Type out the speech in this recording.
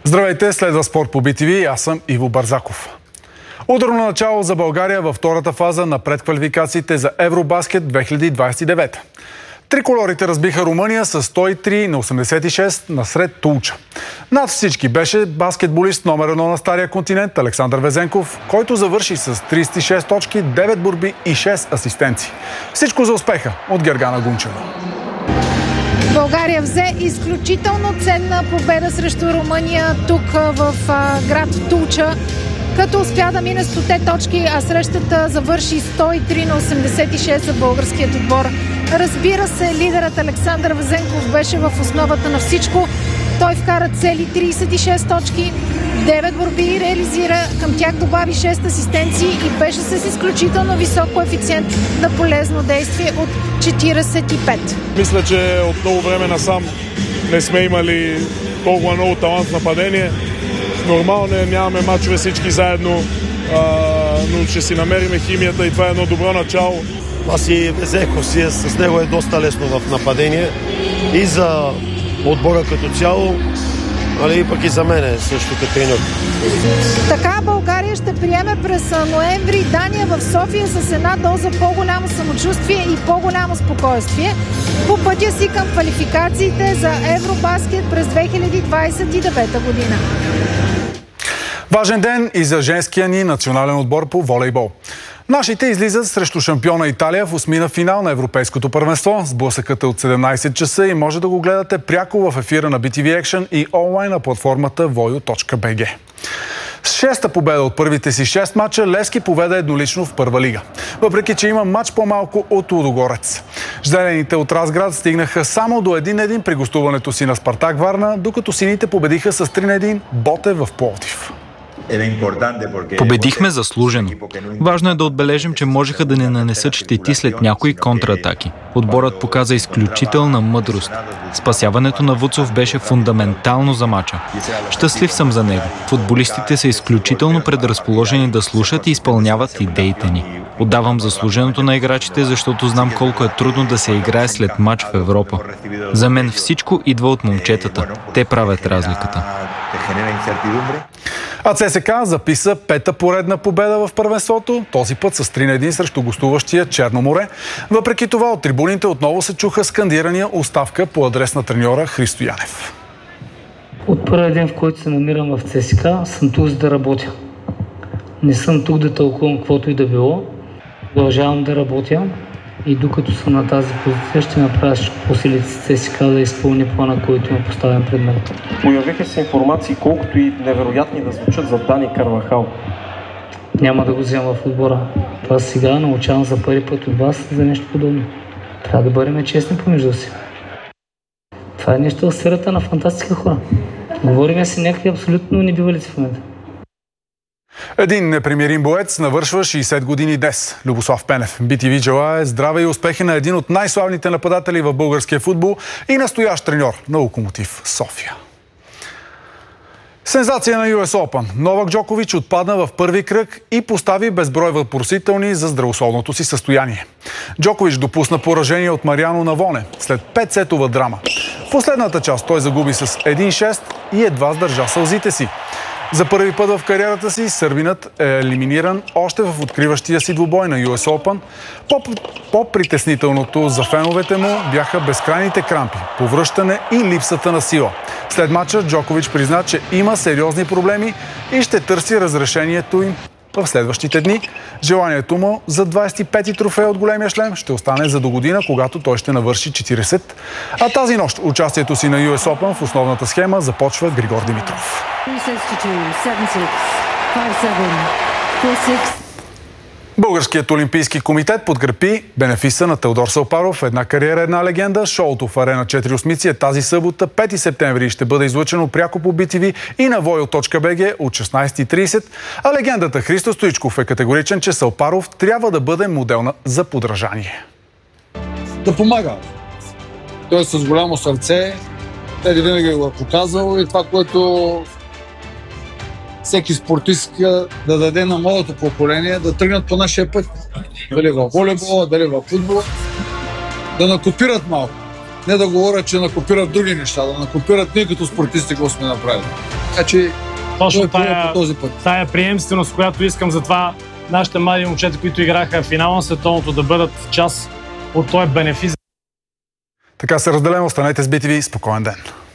Здравейте, следва спорт по BTV, аз съм Иво Барзаков. Ударно начало за България във втората фаза на предквалификациите за Евробаскет 2029. Триколорите разбиха Румъния с 103-86 насред Тулча. Над всички беше баскетболист номер 1 на Стария континент Александър Везенков, който завърши с 36 точки, 9 борби и 6 асистенции. Всичко за успеха от Гергана Гунчева. България взе изключително ценна победа срещу Румъния тук в град Тулча, като успя да мине 100 точки, а срещата завърши 103-86 за българският отбор. Разбира се, лидерът Александър Везенков беше в основата на всичко. Той вкара цели 36 точки, 9 борби реализира, към тях добави 6 асистенции и беше с изключително висок коефициент на полезно действие от 45. Мисля, че от много време насам не сме имали толкова много талант в нападение. Нормално нямаме мачове всички заедно, но ще си намерим химията и това е едно добро начало. Аз и Везенков с него е доста лесно в нападение и за отбора като цяло, и пък и за мене също като треньор. Така България ще приеме през ноември Дания в София с една доза по-голямо самочувствие и по-голямо спокойствие по пътя си към квалификациите за Евробаскет през 2029 година. Важен ден и за женския ни национален отбор по волейбол. Нашите излизат срещу шампиона Италия в осмина финал на Европейското първенство. Сблъсъкът е от 17 часа и може да го гледате пряко в ефира на BTV Action и онлайн на платформата voyo.bg. С шеста победа от първите си 6 мача Левски поведе еднолично в първа лига. Въпреки че има мач по-малко от Лудогорец. Зелените от Разград стигнаха само до 1-1 при гостуването си на Спартак Варна, докато сините победиха с 3-1 Ботев в Пловдив. Победихме заслужено. Важно е да отбележим, че можеха да не нанесат щети след някои контратаки. Отборът показа изключителна мъдрост. Спасяването на Вуцов беше фундаментално за мача. Щастлив съм за него. Футболистите са изключително предразположени да слушат и изпълняват идеите ни. Отдавам заслуженото на играчите, защото знам колко е трудно да се играе след мач в Европа. За мен всичко идва от момчетата. Те правят разликата. А ЦСКА записа пета поредна победа в първенството, този път с 3-1 срещу гостуващия Черно море. Въпреки това от трибуните отново се чуха скандирания оставка по адрес на треньора Христо Янев. От първия ден, в който се намирам в ЦСКА, съм тук за да работя. Не съм тук да тълкувам каквото и да било. Продължавам да работя и докато съм на тази позиция ще направя всичко по силите си ЦСКА да изпълни плана, който има поставен пред мен. Появиха се информации, колкото и невероятни да звучат за Дани Карвахал. Няма да го взема в отбора. Това сега научавам за първи път от вас за нещо подобно. Трябва да бъдем честни помежду си. Това е нещо в сферата на фантастика, хора. Говорим си някакви абсолютно небивалици в момента. Един непримирим боец навършва 60 години днес. Любослав Пенев. BTV желае здраве и успехи на един от най-славните нападатели в българския футбол и настоящ треньор на Локомотив София. Сензация на US Open. Новак Джокович отпадна в първи кръг и постави безброй въпросителни за здравословното си състояние. Джокович допусна поражение от Мариано Навоне след 5-сетова драма. В последната част той загуби с 1-6 и едва сдържа сълзите си. За първи път в кариерата си сърбинът е елиминиран още в откриващия си двубой на US Open. По-притеснителното за феновете му бяха безкрайните крампи, повръщане и липсата на сила. След мача Джокович призна, че има сериозни проблеми и ще търси разрешението им в следващите дни. Желанието му за 25-ти трофея от големия шлем ще остане за до година, когато той ще навърши 40. А тази нощ участието си на US Open в основната схема започва Григор Димитров. Българският олимпийски комитет подкрепи бенефиса на Теодор Сълпаров. Една кариера, една легенда. Шоуто в Арена 4 осмици е тази събота, 5 септември, ще бъде излъчено пряко по BTV и на voyo.bg от 16:30. А легендата Христо Стоичков е категоричен, че Сълпаров трябва да бъде модел за подражание. Да помага. Той е с голямо сърце. Теди винаги го е показал и това, което всеки спортист да даде на младото поколение, да тръгнат по нашия път. Дали във волейбола, дали във футбола. Да накопират малко. Не да говорят, че накопират други неща, да накопират ние като спортисти, какво сме направили. Така че точно по този път. Тая приемственост, която искам, за това нашите млади момчета, които играха в финала на световното, да бъдат част от този бенефис. Така се разделено. Останете с BTV. Спокоен ден.